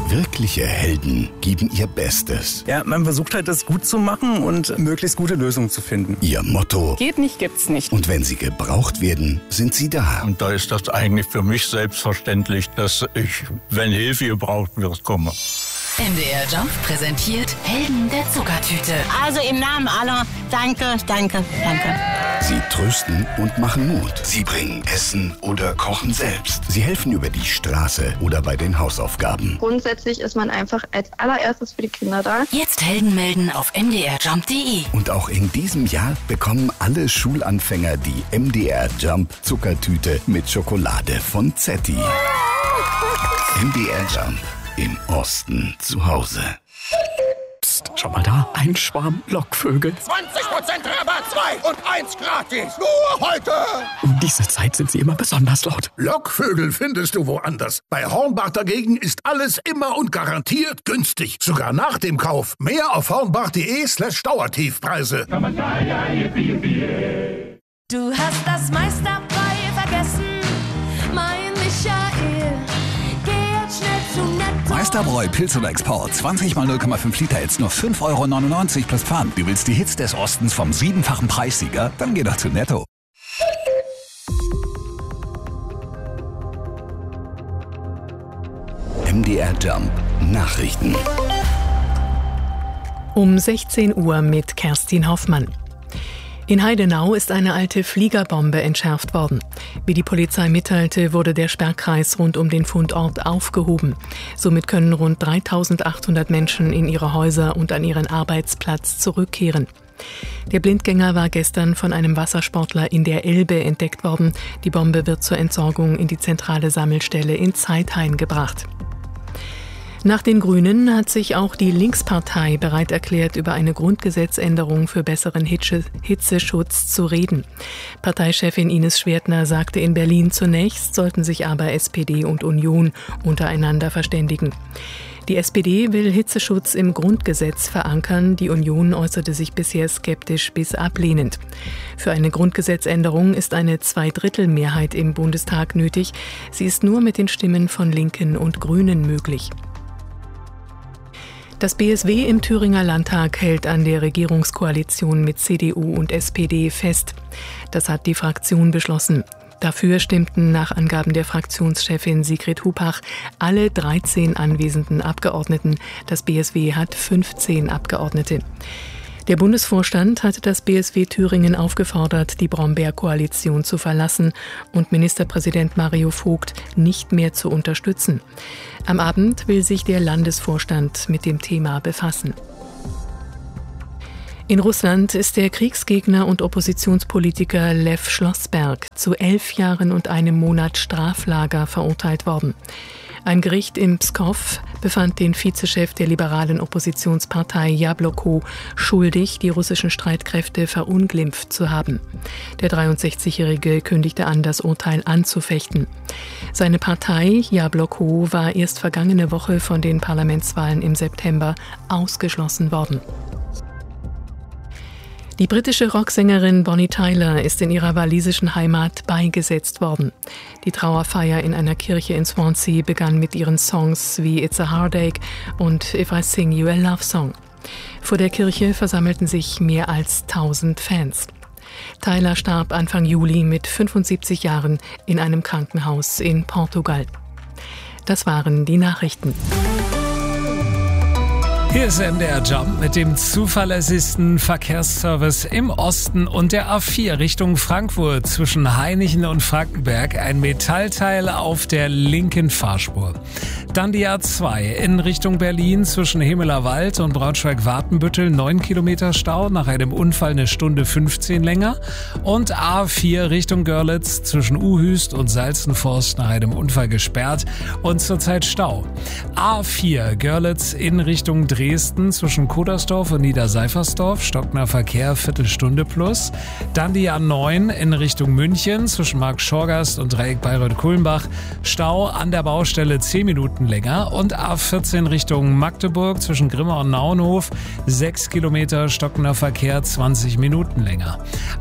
Wirkliche Helden geben ihr Bestes. Ja, man versucht halt, das gut zu machen und möglichst gute Lösungen zu finden. Ihr Motto: Geht nicht, gibt's nicht. Und wenn sie gebraucht werden, sind sie da. Und da ist das eigentlich für mich selbstverständlich, dass ich, wenn Hilfe gebraucht wird, komme. MDR Jump präsentiert Helden der Zuckertüte. Also im Namen aller, danke, danke, danke. Sie trösten und machen Mut. Sie bringen Essen oder kochen selbst. Sie helfen über die Straße oder bei den Hausaufgaben. Grundsätzlich ist man einfach als allererstes für die Kinder da. Jetzt Helden melden auf mdrjump.de. Und auch in diesem Jahr bekommen alle Schulanfänger die MDR Jump Zuckertüte mit Schokolade von Zetti. MDR Jump. Im Osten zu Hause. Psst, schau mal da, ein Schwarm Lockvögel. 20% Rabatt, 2 und 1 gratis. Nur heute. Um diese Zeit sind sie immer besonders laut. Lockvögel findest du woanders. Bei Hornbach dagegen ist alles immer und garantiert günstig. Sogar nach dem Kauf. Mehr auf hornbach.de/Dauertiefpreise. Du hast das meiste dabei vergessen, mein Michael. Meisterbräu Pilz oder Export. 20 mal 0,5 Liter, jetzt nur 5,99 € plus Pfand. Du willst die Hits des Ostens vom 7-fachen Preissieger? Dann geh doch zu Netto. MDR Jump Nachrichten. Um 16 Uhr mit Kerstin Hoffmann. In Heidenau ist eine alte Fliegerbombe entschärft worden. Wie die Polizei mitteilte, wurde der Sperrkreis rund um den Fundort aufgehoben. Somit können rund 3.800 Menschen in ihre Häuser und an ihren Arbeitsplatz zurückkehren. Der Blindgänger war gestern von einem Wassersportler in der Elbe entdeckt worden. Die Bombe wird zur Entsorgung in die zentrale Sammelstelle in Zeithain gebracht. Nach den Grünen hat sich auch die Linkspartei bereit erklärt, über eine Grundgesetzänderung für besseren Hitzeschutz zu reden. Parteichefin Ines Schwertner sagte in Berlin, zunächst sollten sich aber SPD und Union untereinander verständigen. Die SPD will Hitzeschutz im Grundgesetz verankern. Die Union äußerte sich bisher skeptisch bis ablehnend. Für eine Grundgesetzänderung ist eine Zweidrittelmehrheit im Bundestag nötig. Sie ist nur mit den Stimmen von Linken und Grünen möglich. Das BSW im Thüringer Landtag hält an der Regierungskoalition mit CDU und SPD fest. Das hat die Fraktion beschlossen. Dafür stimmten nach Angaben der Fraktionschefin Sigrid Hupach alle 13 anwesenden Abgeordneten. Das BSW hat 15 Abgeordnete. Der Bundesvorstand hatte das BSW Thüringen aufgefordert, die Brombeer-Koalition zu verlassen und Ministerpräsident Mario Vogt nicht mehr zu unterstützen. Am Abend will sich der Landesvorstand mit dem Thema befassen. In Russland ist der Kriegsgegner und Oppositionspolitiker Lew Schlossberg zu 11 Jahren und einem Monat Straflager verurteilt worden. Ein Gericht in Pskow befand den Vizechef der liberalen Oppositionspartei Jabloko schuldig, die russischen Streitkräfte verunglimpft zu haben. Der 63-Jährige kündigte an, das Urteil anzufechten. Seine Partei Jabloko war erst vergangene Woche von den Parlamentswahlen im September ausgeschlossen worden. Die britische Rocksängerin Bonnie Tyler ist in ihrer walisischen Heimat beigesetzt worden. Die Trauerfeier in einer Kirche in Swansea begann mit ihren Songs wie It's a Heartache und If I Sing You a Love Song. Vor der Kirche versammelten sich mehr als 1000 Fans. Tyler starb Anfang Juli mit 75 Jahren in einem Krankenhaus in Portugal. Das waren die Nachrichten. Hier ist MDR Jump mit dem zuverlässigsten Verkehrsservice im Osten und der A4 Richtung Frankfurt zwischen Hainichen und Frankenberg. Ein Metallteil auf der linken Fahrspur. Dann die A2 in Richtung Berlin zwischen Hemelerwald und Braunschweig-Watenbüttel. 9 Kilometer Stau, nach einem Unfall 1 Stunde 15 länger. Und A4 Richtung Görlitz zwischen Uhüst und Salzenforst nach einem Unfall gesperrt und zurzeit Stau. A4 Görlitz in Richtung Dresden Dresden zwischen Kodersdorf und Niederseifersdorf, stockender Verkehr, Viertelstunde plus. Dann die A9 in Richtung München zwischen Marktschorgast und Dreieck Bayreuth-Kulmbach, Stau an der Baustelle 10 Minuten länger. Und A14 Richtung Magdeburg zwischen Grimma und Naunhof, 6 Kilometer, stockender Verkehr, 20 Minuten länger.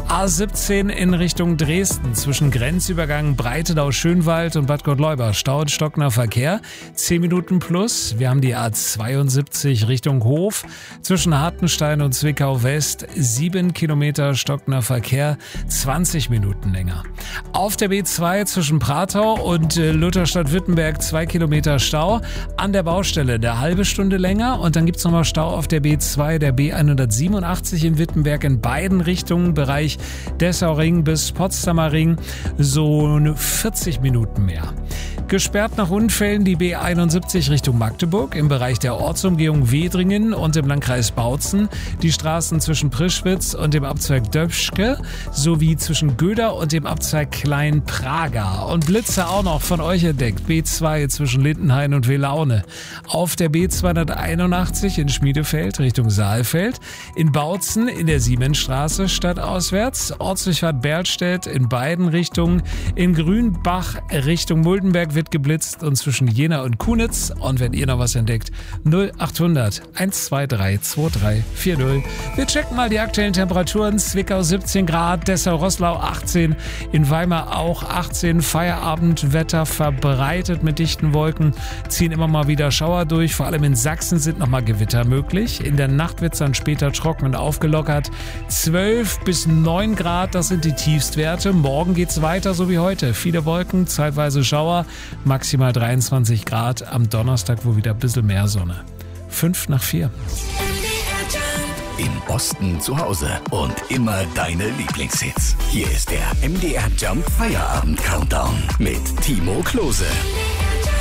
A17 in Richtung Dresden zwischen Grenzübergang Breitenau-Schönwald und Bad Gottleuba, Stau und stockender Verkehr, 10 Minuten plus. Wir haben die A72 Richtung Hof zwischen Hartenstein und Zwickau West, 7 Kilometer, stockender Verkehr, 20 Minuten länger. Auf der B2 zwischen Pratau und Lutherstadt-Wittenberg 2 Kilometer Stau, an der Baustelle eine halbe Stunde länger und dann gibt's nochmal Stau auf der B2, der B187 in Wittenberg in beiden Richtungen, Bereich Dessau-Ring bis Potsdamer Ring, so 40 Minuten mehr. Gesperrt nach Unfällen die B71 Richtung Magdeburg im Bereich der Ortsumgehung Wedringen und im Landkreis Bautzen, die Straßen zwischen Prischwitz und dem Abzweig Döpschke sowie zwischen Göder und dem Abzweig Klein-Praga. Und Blitze auch noch von euch entdeckt, B2 zwischen Lindenhain und Welaune. Auf der B281 in Schmiedefeld Richtung Saalfeld, in Bautzen in der Siemensstraße stadtauswärts, Ortsdurchfahrt Berlstedt in beiden Richtungen, in Grünbach Richtung Muldenberg wird geblitzt und zwischen Jena und Kunitz. Und wenn ihr noch was entdeckt, 0800 123 2340. Wir checken mal die aktuellen Temperaturen. Zwickau 17 Grad, Dessau-Roßlau 18, in Weimar auch 18. Feierabendwetter verbreitet mit dichten Wolken, ziehen immer mal wieder Schauer durch. Vor allem in Sachsen sind nochmal Gewitter möglich. In der Nacht wird es dann später trocken und aufgelockert. 12 bis 9 Grad, das sind die Tiefstwerte. Morgen geht's weiter, so wie heute. Viele Wolken, zeitweise Schauer. Maximal 23 Grad, am Donnerstag wohl wieder ein bisschen mehr Sonne. 5:04. Im Osten zu Hause und immer deine Lieblingshits. Hier ist der MDR Jump Feierabend Countdown mit Timo Klose.